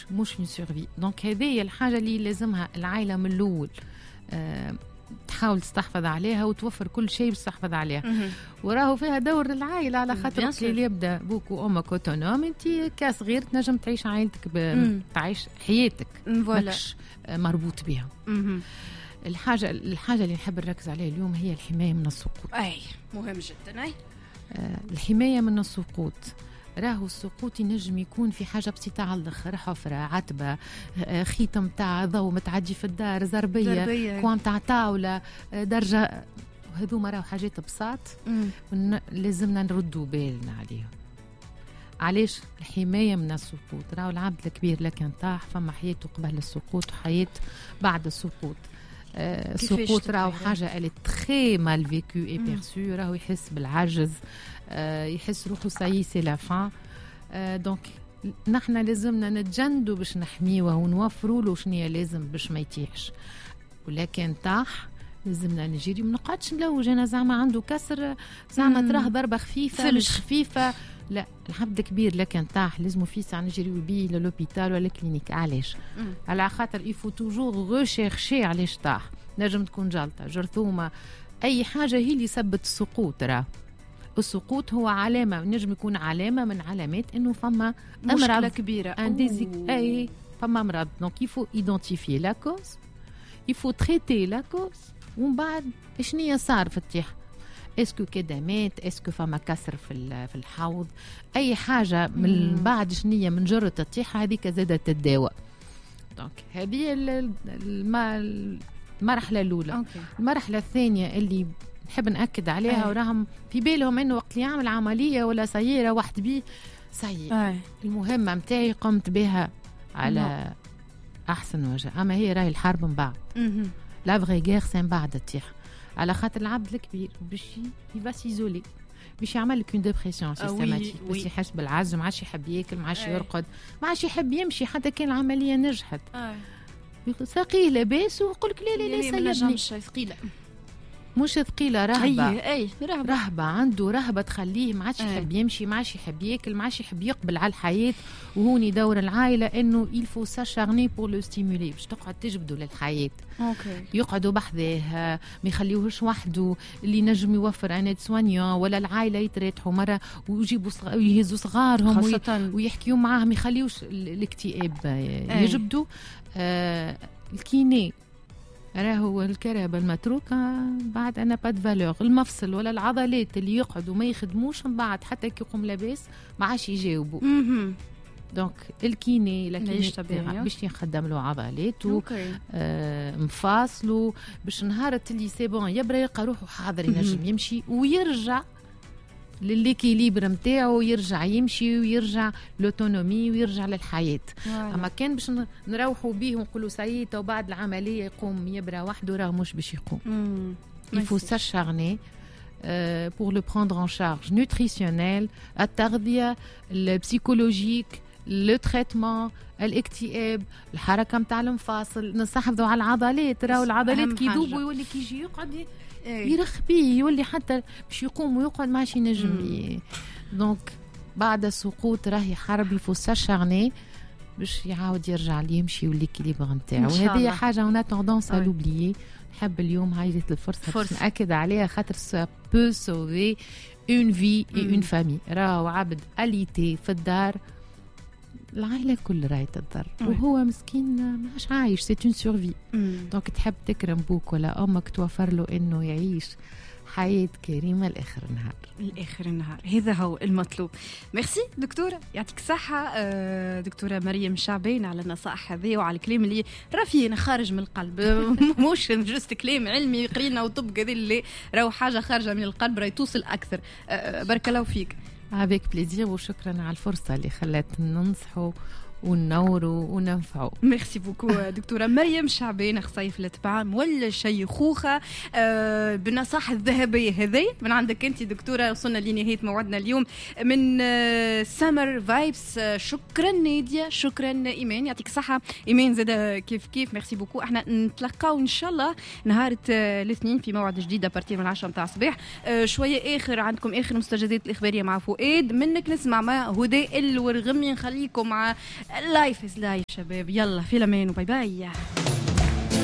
مش في سيرفي. دونك هذه الحاجه اللي لازمها العائله من الاول تحاول تستحفظ عليها وتوفر كل شيء باش تحافظ عليها. وراهو فيها دور العائله على خاطر اللي يبدا بوك وامك اوتونوم، انت كصغير تنجم تعيش عائلتك تعيش حياتك ماكش مربوط بها. الحاجه اللي نحب نركز عليها اليوم هي الحمايه من السقوط. اي مهم جدا. اي الحمايه من السقوط. راهو السقوط ينجم يكون في حاجه بسيطه على الاخر، حفره، عتبه، خيط متاع ضوء متعدي في الدار، زربيه، كوام تاع طاوله، درجه، هذوما راهو حاجات بساط لازمنا نردوا بالنا عليهم. علاش؟ الحمايه من السقوط. راهو العبد الكبير لكن طاح، فما حياته قبل السقوط وحياه بعد السقوط. السقوط راهو حاجه اللي تري مال فيكو اي بيرسو، راهو يحس بالعجز، يحس روحه سي لا فان. دونك نحن لازمنا نتجندوا باش نحميوه ونوفروا له شنو لازم باش ما يتيحش. ولكن طاح لازمنا نجري، ما نقعدش نلوج انا زعما عنده كسر زعما تراه ضربه خفيفه مش خفيفه. لا، العبد كبير لكن طاح لازم في ساعه نجريو بيه للوبيتال ولا كلينيك. علاش؟ على خاطر يفو توجور ريشيرشي علاش طاح. نجم تكون جلطه، جرثومه، اي حاجه هي اللي سبت السقوط. راه السقوط هو علامه، نجم يكون علامه من علامات انه فما مشكله كبيره، اي فما مرض. دونك يفو ايدونتيفي لا كوز، يفو تريتي لا كوز، ومن بعد شنيا صار في الطيح. اسكو كده مات، اسكو فما كسر في الحوض، اي حاجه من بعد شنيا من جرة الطيحه هذيك زادت الدواء. دونك هذه المرحله الاولى. المرحله الثانيه اللي نحب ناكد عليها وراهم في بالهم انه وقت اللي يعمل عمليه ولا سياره واحد بيه سيء، المهمه متاعي قمت بها على احسن وجه. اما هي راهي الحرب من بعد، لا فغي غير سين بعد الطيحه. على خاطر العبد الكبير باش يبقى سيزولي، باش يعمل لك اون ديبرسيون سيستماتيك، باش يحس بالعجز، ما عادش يحب ياكل، ما عادش يرقد، ما عادش يحب يمشي حتى كان العمليه نجحت. ثقيل لاباس ويقول لك لا سيبني. ثقيله مش ثقيله، رهبه. اي رهبه عنده، رهبه تخليه ما عادش يحب يمشي، ما عادش يحب ياكل، ما عادش يحب يقبل على الحياه. وهوني دور العائله انه يلفو ساشارني بور لو ستيمولي، باش تقعد تجبدوا للحياه. يقعدوا بحذاه، ما يخليوهش وحده، اللي نجم يوفر انيد سوانيون ولا العائله يتريحوا مره ويجيبوا يهزوا صغارهم ويحكيوا معاهم، ما يخليوش الاكتئاب يجبدوا. الكيني راهو الكرهبة المتروكة بعد أنا باد فالور. المفصل ولا العضلات اللي يقعدوا ما يخدموش من بعد حتى كي يقوم لاباس ما عادش يجاوبوا. دونك الكيني باش يخدم له عضلاته، مفاصله، باش نهار اللي سيبون يبرا يلقى روحه حاضر ينجم يمشي ويرجع للإكيليبر متاعه، يرجع يمشي ويرجع لوتونومي ويرجع للحياة. أما كان باش نروحوا بيه ونقولوا سيئة وبعد العملية يقوم يبرا وحده، راه مش باش يقوم. Il faut s'acharner pour le prendre en charge nutritionnel, التغذية، البسيكولوجيك، لو تريتمون، الاكتئاب، الحركة متاع المفاصل، نستحفظوا على العضلات. راهو العضلات كي يذوب ويولي كي يجي يقعد يرخ بيه، يولي حتى باش يقوم ويقعد ما عادش ينجم. دونك بعد السقوط راهي حرب، يفو ساشارني باش يعاود يرجع يمشي والإكيليبر نتاعو. وهذه حاجه اون توندونس ا لوبليي. نحب اليوم هاي الفرصه باش ناكد عليها خاطر سا بو سوفي اون في اي اون فامي. راهو عبد اليتي في الدار، العائله كل راهي تضر وهو مسكين ماش عايش، سي اون سورفي. دونك تحب تكرم بوك ولا امك توفر له انه يعيش حياة كريمة لآخر النهار. هذا هو المطلوب. ميرسي دكتورة، يعطيك الصحة دكتورة مريم شعبان على النصائح هذه وعلى الكلام اللي رافينا خارج من القلب مش جست كلام علمي قرينا وطب كذا اللي راهو حاجة خارجة من القلب راهي توصل أكثر. بارك الله فيك. avec plaisir وشكرا على الفرصة اللي خلت ننصحوا وننوروا وننفعوا. ميرسي بوكو دكتورة مريم شعبان، أخصائية في الإطعام والشيخوخة، بالنصائح الذهبية هذه من عندك أنت دكتورة. وصلنا لنهاية موعدنا اليوم من سمر فايبس. شكرا نادية، شكرا إيمان، يعطيك صحة إيمان زاد كيف ميرسي بوكو. احنا نتلقاو إن شاء الله نهار الاثنين في موعد جديد بارتي من 10 متاع الصباح. شوية آخر عندكم آخر مستجدات الإخبارية مع فؤاد منك، نسمع مع هدى الورغمي. نخليكم مع لايف از لايف شباب، يلا في الامان وباي باي.